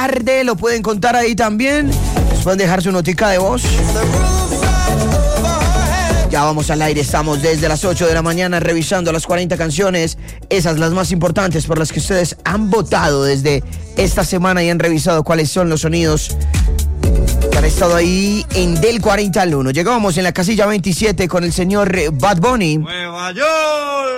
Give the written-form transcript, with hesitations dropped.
tarde, lo pueden contar ahí también. Les pueden dejar su notica de voz. Ya vamos al aire, estamos desde las 8 de la mañana revisando las 40 canciones, esas las más importantes por las que ustedes han votado desde esta semana y han revisado cuáles son los sonidos que han estado ahí en del 40 al 1. Llegamos en la casilla 27 con el señor Bad Bunny. Nueva York.